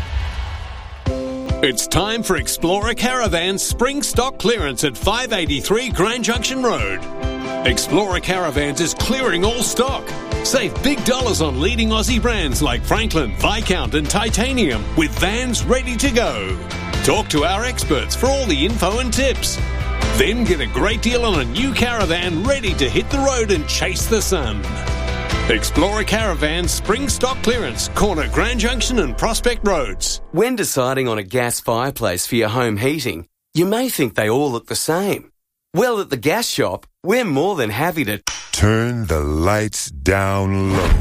It's time for Explorer Caravan's spring stock clearance at five eighty-three Grand Junction Road. Explorer Caravans is clearing all stock. Save big dollars on leading Aussie brands like Franklin, Viscount and Titanium with vans ready to go. Talk to our experts for all the info and tips. Then get a great deal on a new caravan ready to hit the road and chase the sun. Explorer Caravan Spring Stock Clearance, corner Grand Junction and Prospect Roads. When deciding on a gas fireplace for your home heating, you may think they all look the same. Well, at the gas shop, we're more than happy to turn the lights down low.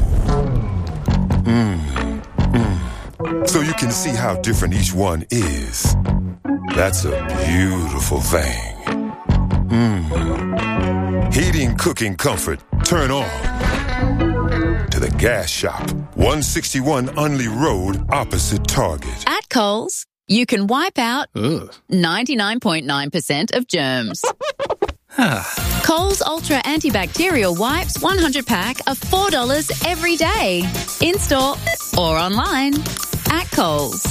Mm, mm. So you can see how different each one is. That's a beautiful thing. Mm. Heating, cooking, comfort, turn on. To the gas shop, one sixty-one Unley Road, opposite Target. At Coles, you can wipe out ninety-nine point nine percent of germs. Coles Ultra Antibacterial Wipes one hundred pack are four dollars every day. In-store or online. At Coles.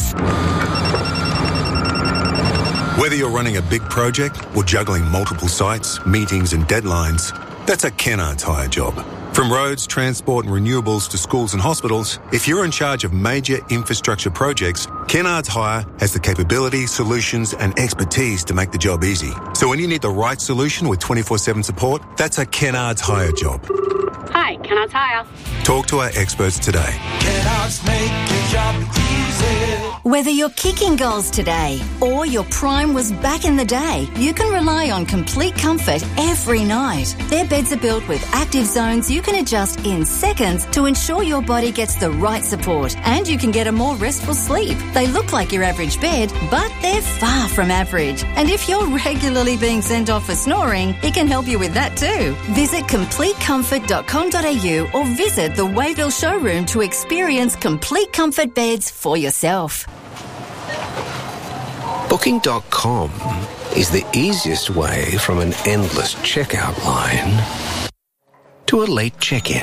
Whether you're running a big project or juggling multiple sites, meetings and deadlines, that's a Kennards Hire job. From roads, transport and renewables to schools and hospitals, if you're in charge of major infrastructure projects, Kennards Hire has the capability, solutions and expertise to make the job easy. So when you need the right solution with twenty-four seven support, that's a Kennards Hire job. Hi, Kennards Hire. Talk to our experts today. Kennards make your job easy. Whether you're kicking goals today or your prime was back in the day, you can rely on complete comfort every night. Their beds are built with active zones you can adjust in seconds to ensure your body gets the right support and you can get a more restful sleep. They look like your average bed, but they're far from average. And if you're regularly being sent off for snoring, it can help you with that too. Visit complete comfort dot com dot a u or visit the Wayville showroom to experience complete comfort beds for yourself. Booking dot com is the easiest way from an endless checkout line to a late check-in.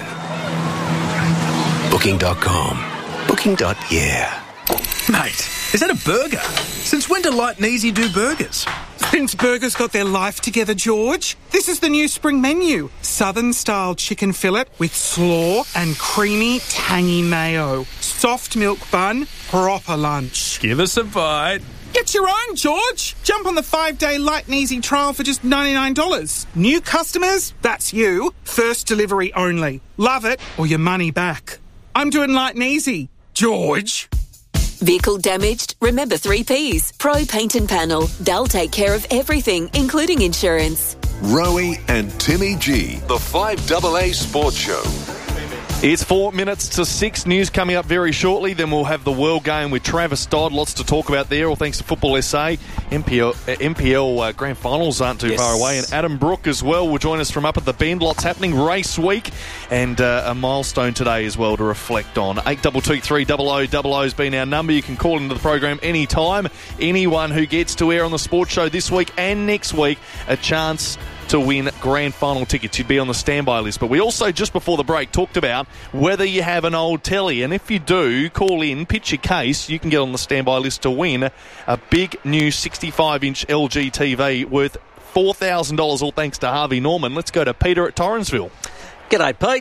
Booking dot com. Booking. Yeah. Mate, is that a burger? Since when do Light and Easy do burgers? Since burgers got their life together, George. This is the new spring menu. Southern-style chicken fillet with slaw and creamy, tangy mayo. Soft milk bun, proper lunch. Give us a bite. Get your own, George. Jump on the five-day Light and Easy trial for just ninety-nine dollars. New customers, that's you. First delivery only. Love it or your money back. I'm doing Light and Easy. George. Vehicle damaged? Remember three Ps. Pro Paint and Panel. They'll take care of everything, including insurance. Rowie and Timmy G, the five double A Sports Show. It's four minutes to six. News coming up very shortly. Then we'll have the World Game with Travis Dodd. Lots to talk about there, all thanks to Football S A. M P L, uh, M P L uh, Grand Finals aren't too yes. far away. And Adam Brook as well will join us from up at the Bend. Lots happening. Race week and uh, a milestone today as well to reflect on. eight two two three double oh double oh has been our number. You can call into the program anytime. Anyone who gets to air on the Sports Show this week and next week, a chance to win grand final tickets. You'd be on the standby list. But we also, just before the break, talked about whether you have an old telly. And if you do, call in, pitch your case. You can get on the standby list to win a big new sixty-five inch L G T V worth four thousand dollars, all thanks to Harvey Norman. Let's go to Peter at Torrensville. G'day, Pete.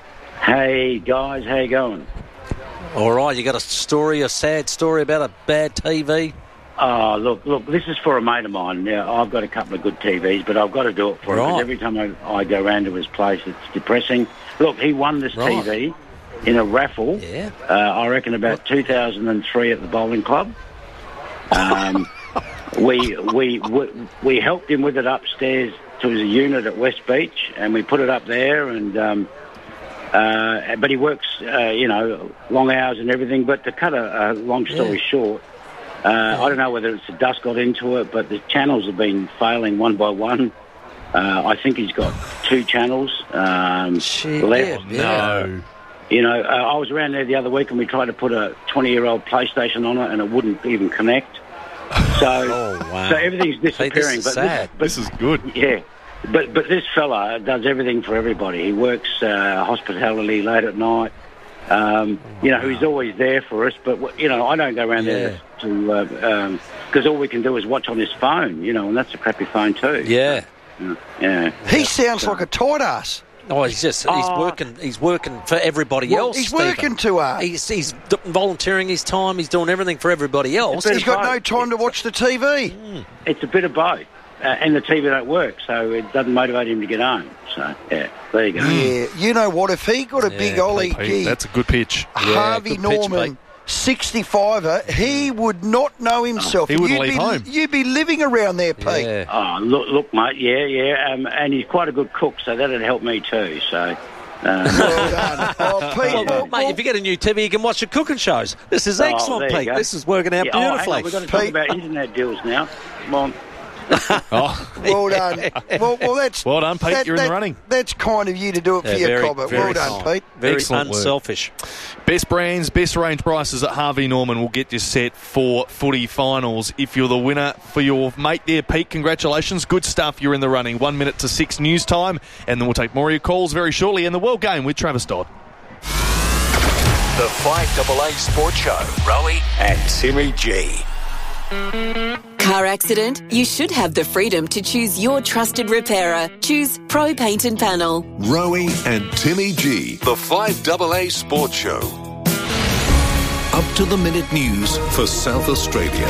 Hey, guys. How you going? All right. You got a story, a sad story about a bad T V? Oh, look, look, this is for a mate of mine. Now, I've got a couple of good T Vs, but I've got to do it for him, because every time I, I go round to his place, it's depressing. Look, he won this right. T V in a raffle, yeah. uh, I reckon about two thousand three at the bowling club. Um, we, we, we, we helped him with it upstairs to his unit at West Beach, and we put it up there, and um, uh, but he works, uh, you know, long hours and everything, but to cut a, a long story yeah. short, Uh, I don't know whether it's the dust got into it, but the channels have been failing one by one. Uh, I think he's got two channels um, Shit, left. yeah, No. You know, uh, I was around there the other week and we tried to put a twenty-year-old PlayStation on it and it wouldn't even connect. So, Oh, wow. so everything's disappearing. is but sad. but This is good. yeah, but but this fella does everything for everybody. He works uh, hospitality late at night. Um, you know, he's always there for us. But you know, I don't go around Yeah. there to because uh, um, all we can do is watch on his phone. You know, and that's a crappy phone too. Yeah. Yeah. He sounds like a tight ass. Oh, he's just he's Oh. working. He's working for everybody Well, else. he's Stephen. working too hard. He's, he's d- volunteering his time. He's doing everything for everybody else. But He's got no both. time to watch the T V. It's a bit of both. Uh, and the T V don't work, so it doesn't motivate him to get home. So, yeah, there you go. Yeah, you know what? If he got a big Yeah, Ollie, Pete, gee, that's a good pitch. Harvey good pitch, Norman, Pete. sixty-fiver, he would not know himself. He wouldn't you'd leave be, home. You'd be living around there, Pete. Yeah. Oh, look, look, mate, yeah, yeah, um, and he's quite a good cook, so that'd help me too. So, um, Well done. Oh, Pete, Well, well, mate, if you get a new T V, you can watch the cooking shows. This is Oh, excellent, there you Pete. go. This is working out yeah, oh, hang beautifully. on, we've got to talk Pete. about internet deals now. Come on. Oh, well done. Well, well, that's Well done, Pete. that- You're in the that- running. That's kind of you to do it Yeah, for your very, cobber. very Well done, kind. Pete. Very Excellent work. unselfish. best brands, best range prices at Harvey Norman will get you set for footy finals. If you're the winner for your mate there, Pete, congratulations. Good stuff. You're in the running. One minute to six news time, and then we'll take more of your calls very shortly in the World Game with Travis Dodd. The five A A Sports Show. Rowie and Timmy G. Car accident? You should have the freedom to choose your trusted repairer. Choose Pro Paint and Panel. Rowie and Timmy G. The five A A Sports Show. Up to the minute news for South Australia.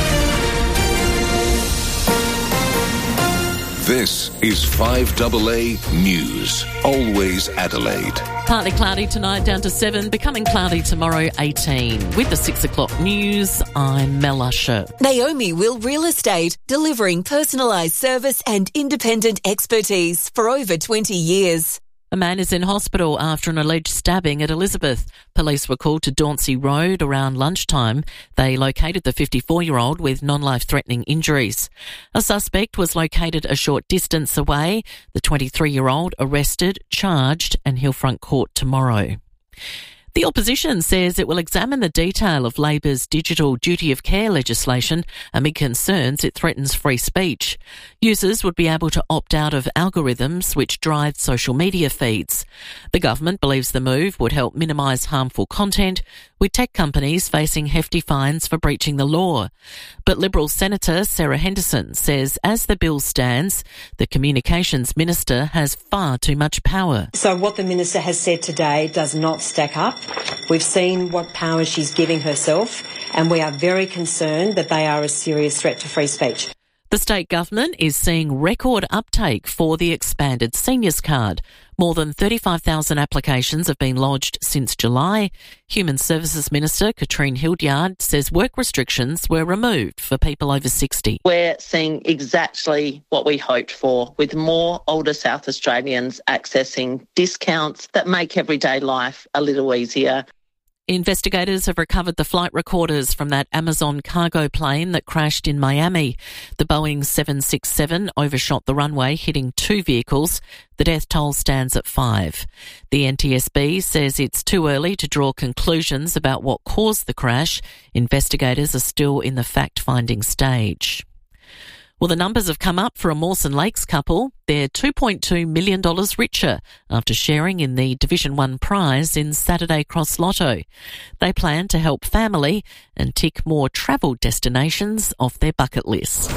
This is five A A News. Always Adelaide. Partly cloudy tonight, down to seven. Becoming cloudy tomorrow, eighteen. With the six o'clock news, I'm Mel Usher. Naomi Will Real Estate, delivering personalised service and independent expertise for over twenty years. A man is in hospital after an alleged stabbing at Elizabeth. Police were called to Dauncey Road around lunchtime. They located the fifty-four-year-old with non-life-threatening injuries. A suspect was located a short distance away. The twenty-three-year-old arrested, charged, and he'll front court tomorrow. The opposition says it will examine the detail of Labor's digital duty of care legislation amid concerns it threatens free speech. Users would be able to opt out of algorithms which drive social media feeds. The government believes the move would help minimise harmful content, with tech companies facing hefty fines for breaching the law. But Liberal Senator Sarah Henderson says as the bill stands, the Communications Minister has far too much power. So what the Minister has said today does not stack up. We've seen what power she's giving herself, and we are very concerned that they are a serious threat to free speech. The state government is seeing record uptake for the expanded seniors card. More than thirty-five thousand applications have been lodged since July. Human Services Minister Katrine Hildyard says work restrictions were removed for people over sixty. We're seeing exactly what we hoped for, with more older South Australians accessing discounts that make everyday life a little easier. Investigators have recovered the flight recorders from that Amazon cargo plane that crashed in Miami. The Boeing seven sixty-seven overshot the runway, hitting two vehicles. The death toll stands at five. The N T S B says it's too early to draw conclusions about what caused the crash. Investigators are still in the fact-finding stage. Well, the numbers have come up for a Mawson Lakes couple. They're two point two million dollars richer after sharing in the Division one prize in Saturday Cross Lotto. They plan to help family and tick more travel destinations off their bucket list.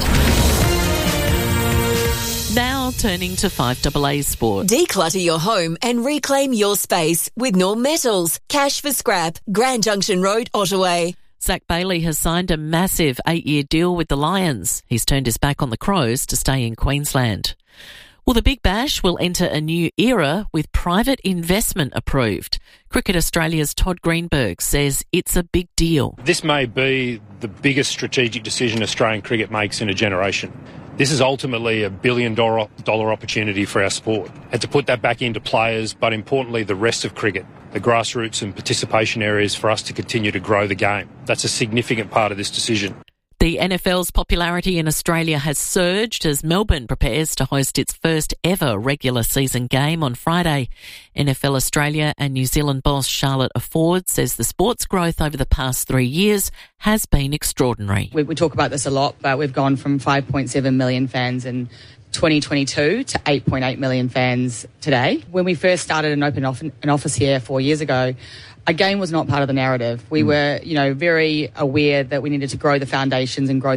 Now turning to five A A Sport. Declutter your home and reclaim your space with Norm Metals. Cash for scrap. Grand Junction Road, Ottaway. Zach Bailey has signed a massive eight-year deal with the Lions. He's turned his back on the Crows to stay in Queensland. Well, the Big Bash will enter a new era with private investment approved. Cricket Australia's Todd Greenberg says it's a big deal. This may be the biggest strategic decision Australian cricket makes in a generation. This is ultimately a billion dollar, dollar opportunity for our sport. And to put that back into players, but importantly the rest of cricket, the grassroots and participation areas for us to continue to grow the game. That's a significant part of this decision. The N F L's popularity in Australia has surged as Melbourne prepares to host its first ever regular season game on Friday. N F L Australia and New Zealand boss Charlotte Afford says the sports growth over the past three years has been extraordinary. We, we talk about this a lot, but we've gone from five point seven million fans in twenty twenty-two to eight point eight million fans today. When we first started and opened off an office here four years ago, a game was not part of the narrative. We mm. were, you know, very aware that we needed to grow the foundations and grow